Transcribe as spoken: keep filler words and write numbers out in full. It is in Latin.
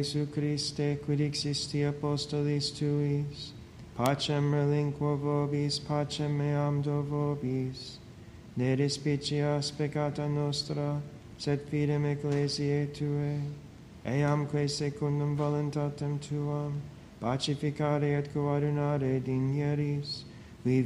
Jesu Christe, quid existi apostolis tuis, pacem relinquo vobis, pacem meam do vobis. Ne despicias peccata nostra, sed fidem ecclesiae Tuae, eamque secundum voluntatem Tuam, pacificare et coadunare digneris,